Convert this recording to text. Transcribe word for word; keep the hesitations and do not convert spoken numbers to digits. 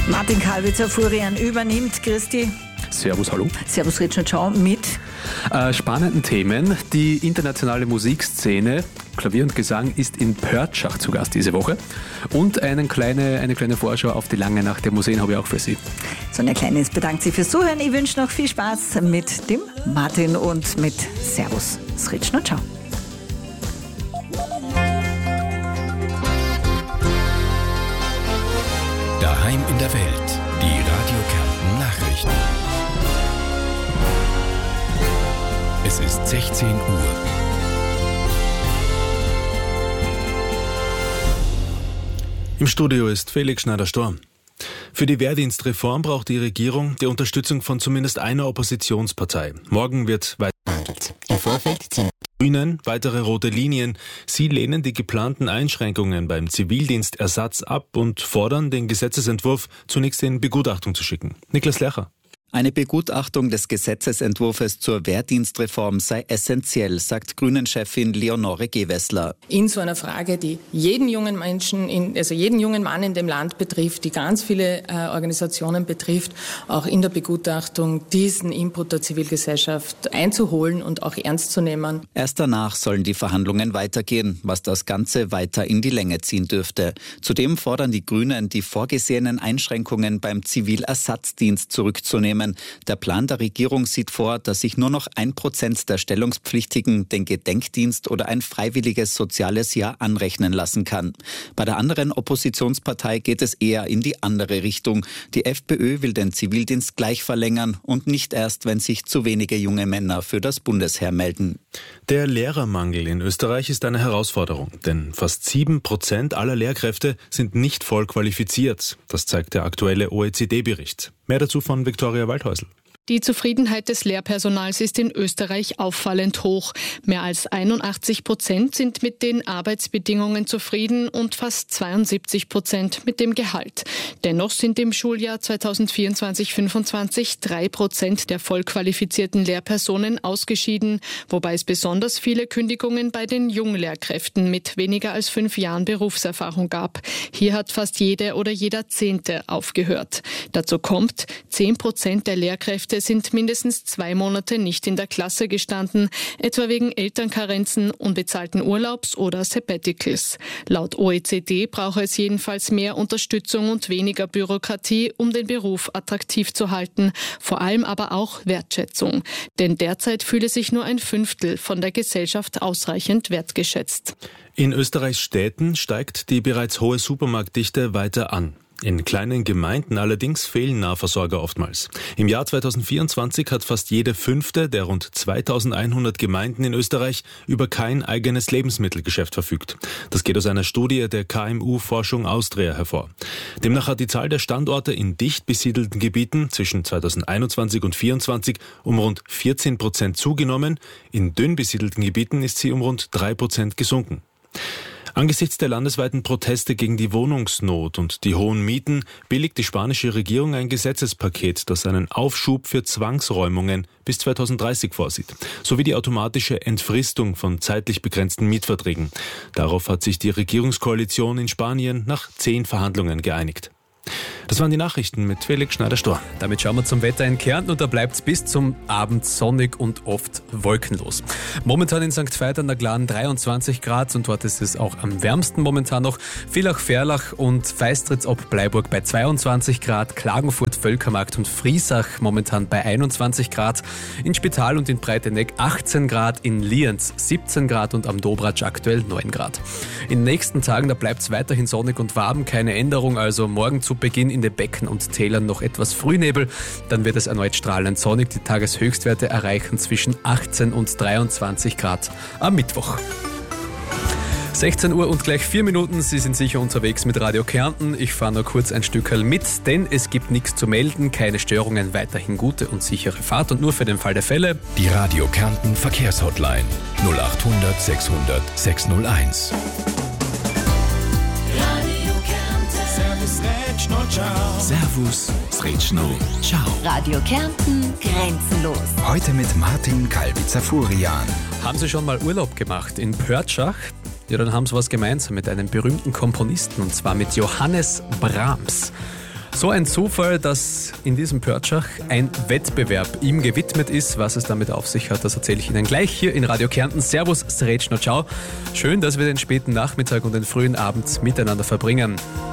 Martin Kalbitzer-Furian übernimmt. Christi. Servus, hallo. Servus, Richard Schau mit äh, spannenden Themen. Die internationale Musikszene, Klavier und Gesang, ist in Pörtschach zu Gast diese Woche. Und eine kleine, eine kleine Vorschau auf die lange Nacht der Museen habe ich auch für Sie. Sonja Kleines bedankt sich fürs Zuhören. Ich wünsche noch viel Spaß mit dem Martin und mit Servus, Richard Schau. Daheim in der Welt, die Radio Kärnten Nachrichten. Es ist sechzehn Uhr. Im Studio ist Felix Schneider-Storm. Für die Wehrdienstreform braucht die Regierung die Unterstützung von zumindest einer Oppositionspartei. Morgen wird weiter behandelt. Im Vorfeld ziehen die Grünen weitere rote Linien. Sie lehnen die geplanten Einschränkungen beim Zivildienstersatz ab und fordern, den Gesetzesentwurf zunächst in Begutachtung zu schicken. Niklas Lercher. Eine Begutachtung des Gesetzesentwurfs zur Wehrdienstreform sei essentiell, sagt Grünen-Chefin Leonore Gewessler. In so einer Frage, die jeden jungen Menschen, in, also jeden jungen Mann in dem Land betrifft, die ganz viele äh, Organisationen betrifft, auch in der Begutachtung diesen Input der Zivilgesellschaft einzuholen und auch ernst zu nehmen. Erst danach sollen die Verhandlungen weitergehen, was das Ganze weiter in die Länge ziehen dürfte. Zudem fordern die Grünen, die vorgesehenen Einschränkungen beim Zivilersatzdienst zurückzunehmen. Der Plan der Regierung sieht vor, dass sich nur noch ein Prozent der Stellungspflichtigen den Gedenkdienst oder ein freiwilliges soziales Jahr anrechnen lassen kann. Bei der anderen Oppositionspartei geht es eher in die andere Richtung. Die FPÖ will den Zivildienst gleich verlängern und nicht erst, wenn sich zu wenige junge Männer für das Bundesheer melden. Der Lehrermangel in Österreich ist eine Herausforderung, denn fast sieben Prozent aller Lehrkräfte sind nicht voll qualifiziert. Das zeigt der aktuelle O E C D-Bericht. Mehr dazu von Viktoria Waldhäusl. Die Zufriedenheit des Lehrpersonals ist in Österreich auffallend hoch. Mehr als einundachtzig Prozent sind mit den Arbeitsbedingungen zufrieden und fast zweiundsiebzig Prozent mit dem Gehalt. Dennoch sind im Schuljahr zweitausendvierundzwanzig fünfundzwanzig drei Prozent der vollqualifizierten Lehrpersonen ausgeschieden, wobei es besonders viele Kündigungen bei den Junglehrkräften mit weniger als fünf Jahren Berufserfahrung gab. Hier hat fast jede oder jeder Zehnte aufgehört. Dazu kommt, zehn Prozent der Lehrkräfte sind mindestens zwei Monate nicht in der Klasse gestanden, etwa wegen Elternkarenzen, unbezahlten Urlaubs oder Sabbaticals. Laut O E C D brauche es jedenfalls mehr Unterstützung und weniger Bürokratie, um den Beruf attraktiv zu halten, vor allem aber auch Wertschätzung. Denn derzeit fühle sich nur ein Fünftel von der Gesellschaft ausreichend wertgeschätzt. In Österreichs Städten steigt die bereits hohe Supermarktdichte weiter an. In kleinen Gemeinden allerdings fehlen Nahversorger oftmals. Im Jahr zweitausendvierundzwanzig hat fast jede fünfte der rund zweitausendeinhundert Gemeinden in Österreich über kein eigenes Lebensmittelgeschäft verfügt. Das geht aus einer Studie der K M U-Forschung Austria hervor. Demnach hat die Zahl der Standorte in dicht besiedelten Gebieten zwischen zweitausendeinundzwanzig und zweitausendvierundzwanzig um rund vierzehn Prozent zugenommen. In dünn besiedelten Gebieten ist sie um rund drei Prozent gesunken. Angesichts der landesweiten Proteste gegen die Wohnungsnot und die hohen Mieten billigt die spanische Regierung ein Gesetzespaket, das einen Aufschub für Zwangsräumungen bis zweitausenddreißig vorsieht, sowie die automatische Entfristung von zeitlich begrenzten Mietverträgen. Darauf hat sich die Regierungskoalition in Spanien nach zehn Verhandlungen geeinigt. Das waren die Nachrichten mit Felix Schneider-Storm. Damit schauen wir zum Wetter in Kärnten und da bleibt es bis zum Abend sonnig und oft wolkenlos. Momentan in Sankt Veit an der Glan dreiundzwanzig Grad und dort ist es auch am wärmsten momentan noch. Villach-Ferlach und Feistritz ob Bleiburg bei zweiundzwanzig Grad, Klagenfurt, Völkermarkt und Friesach momentan bei einundzwanzig Grad, in Spital und in Breiteneck achtzehn Grad, in Lienz siebzehn Grad und am Dobratsch aktuell neun Grad. In den nächsten Tagen, da bleibt es weiterhin sonnig und warm, keine Änderung, also morgen zu Beginn in den Becken und Tälern noch etwas Frühnebel. Dann wird es erneut strahlend sonnig. Die Tageshöchstwerte erreichen zwischen achtzehn und dreiundzwanzig Grad am Mittwoch. sechzehn Uhr und gleich vier Minuten. Sie sind sicher unterwegs mit Radio Kärnten. Ich fahre nur kurz ein Stückerl mit, denn es gibt nichts zu melden, keine Störungen, weiterhin gute und sichere Fahrt und nur für den Fall der Fälle die Radio Kärnten Verkehrshotline null achthundert sechshundert sechshunderteins. Servus, Sretschno, ciao. Radio Kärnten, grenzenlos. Heute mit Martin Kalbitzer-Furian. Haben Sie schon mal Urlaub gemacht in Pörtschach? Ja, dann haben Sie was gemeinsam mit einem berühmten Komponisten, und zwar mit Johannes Brahms. So ein Zufall, dass in diesem Pörtschach ein Wettbewerb ihm gewidmet ist. Was es damit auf sich hat, das erzähle ich Ihnen gleich hier in Radio Kärnten. Servus, Srečna, ciao. Schön, dass wir den späten Nachmittag und den frühen Abend miteinander verbringen.